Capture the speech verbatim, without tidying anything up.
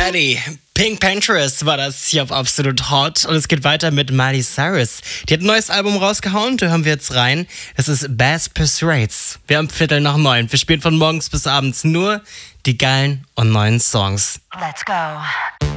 Daddy. Pink Panthers war das hier auf Absolut Hot und es geht weiter mit Miley Cyrus. Die hat ein neues Album rausgehauen, da hören wir jetzt rein. Es ist Bass Persuades. Wir haben Viertel nach neun. Wir spielen von morgens bis abends nur die geilen und neuen Songs. Let's go.